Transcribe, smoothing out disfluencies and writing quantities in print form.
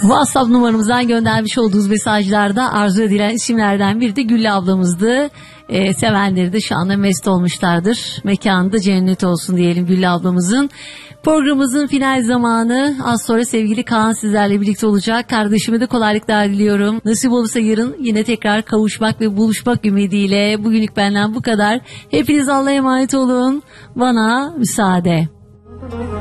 WhatsApp numaramızdan göndermiş olduğunuz mesajlarda arzu edilen isimlerden biri de Güllü ablamızdı. Sevenleri de şu anda mest olmuşlardır. Mekanı da cennet olsun diyelim Güllü ablamızın. Programımızın final zamanı. Az sonra sevgili Kaan sizlerle birlikte olacak. Kardeşime de kolaylıklar diliyorum. Nasip olursa yarın yine tekrar kavuşmak ve buluşmak ümidiyle. Bugünlük benden bu kadar. Hepiniz Allah'a emanet olun. Bana müsaade.